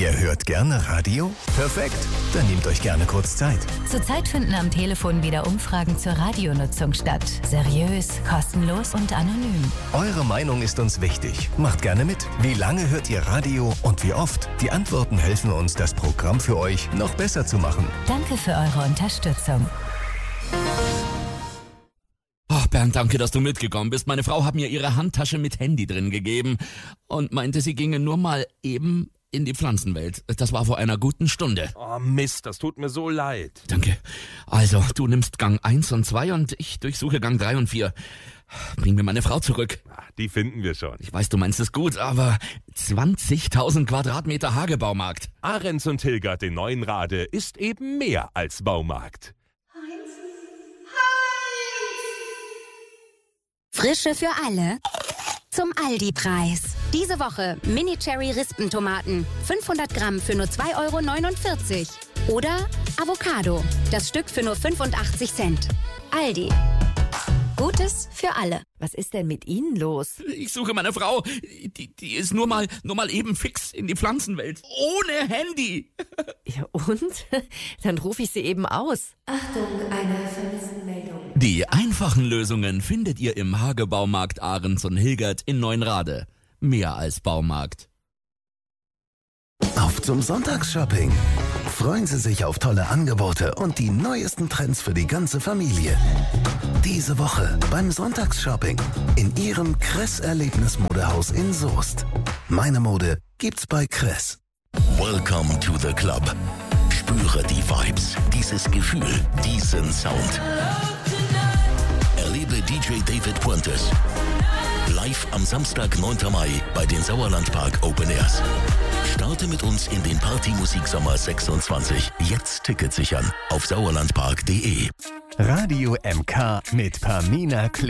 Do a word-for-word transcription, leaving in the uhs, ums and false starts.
Ihr hört gerne Radio? Perfekt, dann nehmt euch gerne kurz Zeit. Zurzeit finden am Telefon wieder Umfragen zur Radionutzung statt. Seriös, kostenlos und anonym. Eure Meinung ist uns wichtig. Macht gerne mit. Wie lange hört ihr Radio und wie oft? Die Antworten helfen uns, das Programm für euch noch besser zu machen. Danke für eure Unterstützung. Ach, Bernd, danke, dass du mitgekommen bist. Meine Frau hat mir ihre Handtasche mit Handy drin gegeben und meinte, sie ginge nur mal eben in die Pflanzenwelt. Das war vor einer guten Stunde. Oh Mist, das tut mir so leid. Danke. Also, du nimmst Gang eins und zwei und ich durchsuche Gang drei und vier. Bring mir meine Frau zurück. Die finden wir schon. Ich weiß, du meinst es gut, aber zwanzigtausend Quadratmeter Hagebaumarkt. Ahrens und Hilgert in Neuenrade ist eben mehr als Baumarkt. Frische für alle zum Aldi-Preis. Diese Woche Mini-Cherry-Rispentomaten. fünfhundert Gramm für nur zwei Euro neunundvierzig. Oder Avocado. Das Stück für nur fünfundachtzig Cent. Aldi. Gutes für alle. Was ist denn mit Ihnen los? Ich suche meine Frau. Die, die ist nur mal, nur mal eben fix in die Pflanzenwelt. Ohne Handy. Ja, und? Dann rufe ich sie eben aus. Achtung, eine Vermisstenmeldung. Die einfachen Lösungen findet ihr im Hagebaumarkt Ahrens und Hilgert in Neuenrade. Mehr als Baumarkt. Auf zum Sonntagsshopping. Freuen Sie sich auf tolle Angebote und die neuesten Trends für die ganze Familie. Diese Woche beim Sonntagsshopping in Ihrem Kress-Erlebnismodehaus in Soest. Meine Mode gibt's bei Kress. Welcome to the Club. Spüre die Vibes, dieses Gefühl, diesen Sound. Erlebe D J David Puentes live am Samstag, neunten Mai bei den Sauerlandpark Open Airs. Starte mit uns in den Partymusik-Sommer sechsundzwanzig. Jetzt Tickets sichern auf sauerlandpark punkt de. Radio M K mit Pamina Klee.